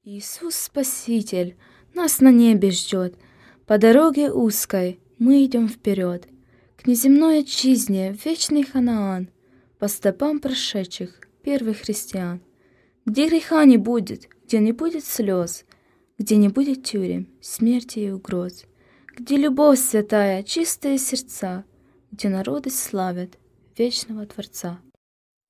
Иисус Спаситель нас на небе ждет. По дороге узкой мы идем вперед, к неземной отчизне, в вечный Ханаан, по стопам прошедших первых христиан, где греха не будет, где не будет слез, где не будет тюрем, смерти и угроз, где любовь святая, чистые сердца, где народы славят вечного Творца.